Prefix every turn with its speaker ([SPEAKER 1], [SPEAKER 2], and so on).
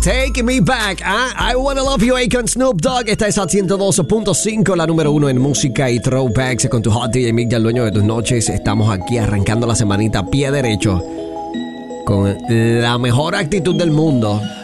[SPEAKER 1] Take Me Back. I Wanna Love You, Akon, Snoop Dogg. Esta es a 102.5, la número 1 en música y throwbacks con tu hot DJ Mick, el dueño de tus noches. Estamos aquí arrancando la semanita pie derecho con la mejor actitud del mundo.